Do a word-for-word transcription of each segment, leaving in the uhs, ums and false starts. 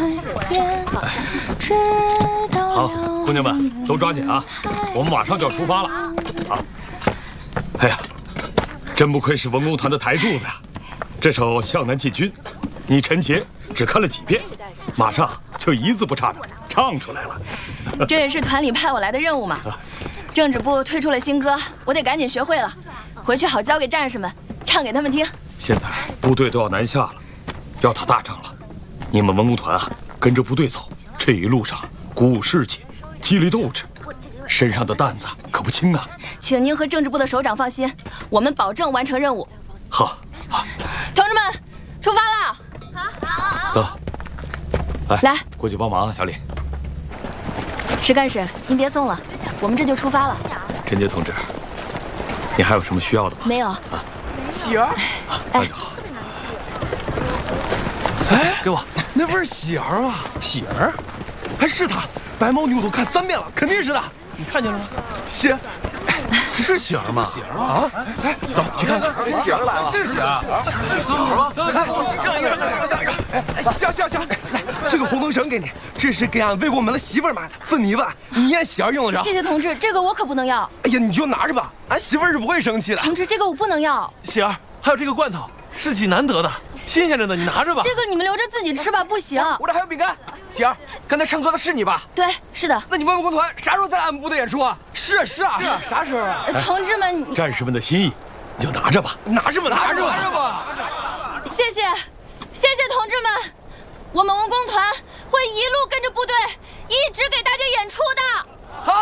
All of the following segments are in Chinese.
好，姑娘们都抓紧啊，我们马上就要出发了。啊！哎呀，真不愧是文工团的台柱子呀！这首《向南进军》，你陈杰只看了几遍，马上就一字不差的唱出来了。 这也是团里派我来的任务嘛。政治部推出了新歌，我得赶紧学会了，回去好交给战士们，唱给他们听。 现在部队都要南下了，要打大仗了，你们文工团啊，跟着部队走，这一路上鼓舞士气，激励斗志，身上的担子可不轻啊！ 请您和政治部的首长放心，我们保证完成任务。 好，好， 同志们，出发了！ 好，走，来， 来， 过去帮忙啊，小李。 石干事，您别送了，我们这就出发了。 陈杰同志，你还有什么需要的吗？ 没有。 啊， 喜儿， 啊，那就好。 哎，给我，那不是喜儿吗？ 喜儿， 还是他，白毛女我都看三遍了，肯定是他。 你看见了吗？ 喜， 是喜儿吗？ 喜儿啊！哎，走去看看， 喜儿来了，是喜儿， 是喜儿吗？走，让一让，让一让，让一让。行行行，来，这个红灯绳给你，这是给俺魏国门的媳妇儿买的，分你一半，你演喜儿用得着。 谢谢同志，这个我可不能要。 哎呀，你就拿着吧，俺媳妇儿是不会生气的。 同志，这个我不能要。 喜儿，还有这个罐头，是几难得的，新鲜着呢，你拿着吧。 这个你们留着自己吃吧，不行。 我这还有饼干。喜儿，刚才唱歌的是你吧？ 对，是的。 那你们文工团啥时候再来俺们部队演出啊？ 是啊是啊是啊，啥时候啊？ 呃同志们， 战士们的心意，你就拿着吧， 拿着吧，拿着吧， 拿着吧。 谢谢，谢谢同志们，我们文工团会一路跟着部队，一直给大家演出的。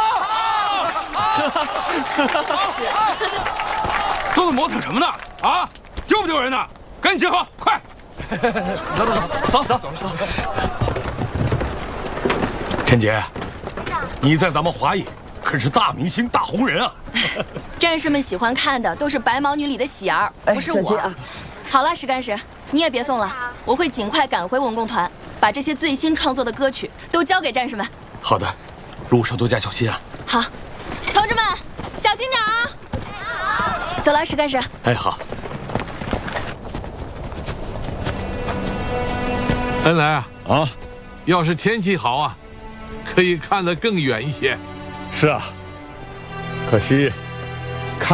好，好， 都在磨蹭什么呢？啊，丢不丢人呢？赶紧集合，快！ 走走走，走走走了。 陈杰，你在咱们华野可是大明星、大红人啊！ 战士们喜欢看的都是《白毛女》里的喜儿，不是我。啊、好了，石干事，你也别送了，我会尽快赶回文工团，把这些最新创作的歌曲都交给战士们。 好的，路上多加小心啊！ 好，同志们，小心点啊！走了，石干事。 哎，好。 恩来啊， 啊， 要是天气好啊，可以看得更远一些。 是啊，可惜